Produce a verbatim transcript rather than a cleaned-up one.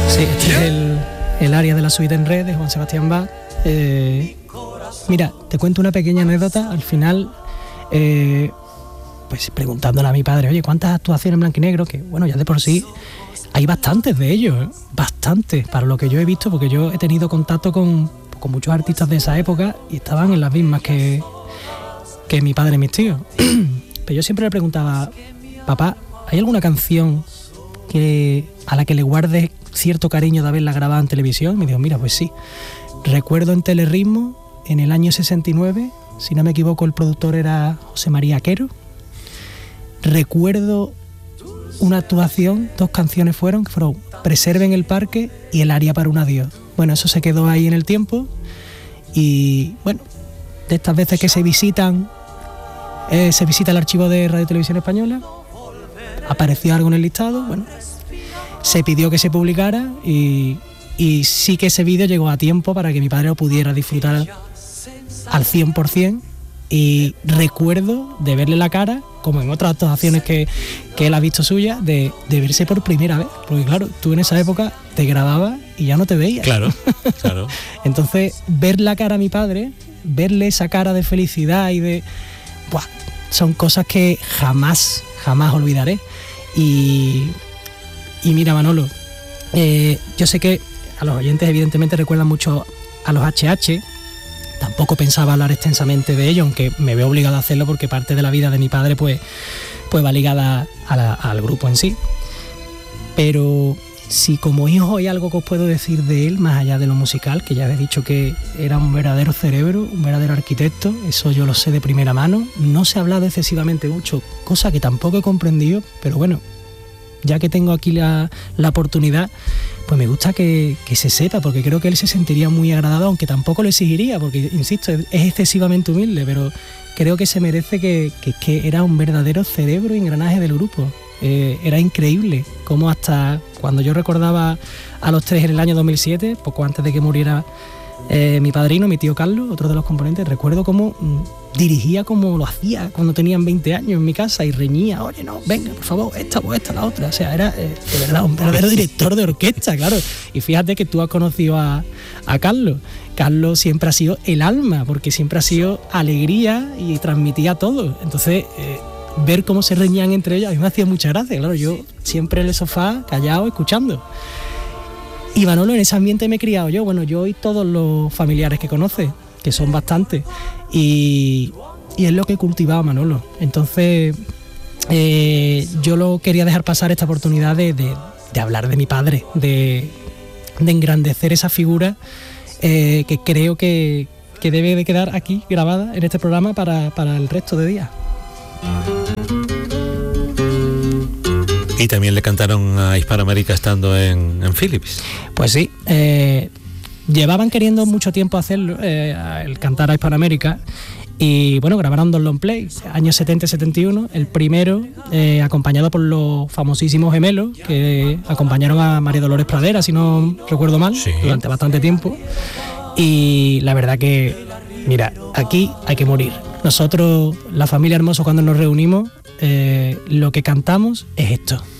Sí, este es el, el área de la suite en re de Juan Sebastián Bach. Eh, mira, te cuento una pequeña anécdota. Al final, eh, pues preguntándole a mi padre, oye, ¿cuántas actuaciones en blanco y negro? Que bueno, ya de por sí hay bastantes de ellos, ¿eh? Bastantes, para lo que yo he visto, porque yo he tenido contacto con, con muchos artistas de esa época y estaban en las mismas que, que mi padre y mis tíos. Pero yo siempre le preguntaba, papá, ¿hay alguna canción que a la que le guardes cierto cariño de haberla grabado en televisión? Y me dijo, mira, pues sí. Recuerdo en Telerritmo, en el año sesenta y nueve, si no me equivoco, el productor era José María Quero. Recuerdo una actuación, dos canciones fueron, que fueron Preserven el parque y El aria para un adiós. Bueno, eso se quedó ahí en el tiempo y, bueno, de estas veces que se visitan, eh, se visita el archivo de Radio Televisión Española, apareció algo en el listado, bueno, se pidió que se publicara y, y sí que ese vídeo llegó a tiempo para que mi padre lo pudiera disfrutar al cien por ciento. Y recuerdo de verle la cara, como en otras actuaciones que, que él ha visto suya, de, de verse por primera vez. Porque claro, tú en esa época te grababas y ya no te veías. Claro, claro. Entonces, ver la cara a mi padre, verle esa cara de felicidad y de... ¡buah! Son cosas que jamás, jamás olvidaré. Y, y mira, Manolo, eh, yo sé que a los oyentes evidentemente recuerdan mucho a los H H. Tampoco pensaba hablar extensamente de ello, aunque me veo obligado a hacerlo porque parte de la vida de mi padre pues, pues va ligada a la, al grupo en sí. Pero si como hijo hay algo que os puedo decir de él, más allá de lo musical, que ya he dicho que era un verdadero cerebro, un verdadero arquitecto, eso yo lo sé de primera mano. No se ha hablado excesivamente mucho, cosa que tampoco he comprendido, pero bueno, ya que tengo aquí la, la oportunidad, pues me gusta que, que se sepa, porque creo que él se sentiría muy agradado, aunque tampoco lo exigiría, porque, insisto, es excesivamente humilde, pero creo que se merece que, que, que era un verdadero cerebro y engranaje del grupo. Eh, era increíble cómo hasta cuando yo recordaba a los tres en el año dos mil siete, poco antes de que muriera eh, mi padrino, mi tío Carlos, otro de los componentes, recuerdo cómo mm, dirigía como lo hacía cuando tenían veinte años en mi casa y reñía, oye, no, venga, por favor, esta o esta, la otra. O sea, era eh, de verdad un verdadero director de orquesta, claro. Y fíjate que tú has conocido a, a Carlos. Carlos siempre ha sido el alma, porque siempre ha sido alegría y transmitía todo. Entonces, eh, ver cómo se reñían entre ellos, a mí me hacía mucha gracia, claro, yo siempre en el sofá, callado, escuchando. Y Manolo, en ese ambiente me he criado yo, bueno, yo y todos los familiares que conoce, que son bastantes, y, y es lo que he cultivado, Manolo. Entonces, eh, yo lo quería dejar pasar esta oportunidad de, de, de hablar de mi padre, de, de engrandecer esa figura eh, que creo que, que debe de quedar aquí grabada en este programa para, para el resto de días. Y también le cantaron a Hispanoamérica estando en, en Philips. Pues sí, eh, llevaban queriendo mucho tiempo hacerlo, eh, el cantar a Hispanoamérica, y bueno, grabaron dos long plays, años setenta y setenta y uno, el primero eh, acompañado por los famosísimos Gemelos, que acompañaron a María Dolores Pradera, si no recuerdo mal, sí, durante bastante tiempo, y la verdad que, mira, aquí hay que morir. Nosotros, la familia Hermoso, cuando nos reunimos, eh, lo que cantamos es esto.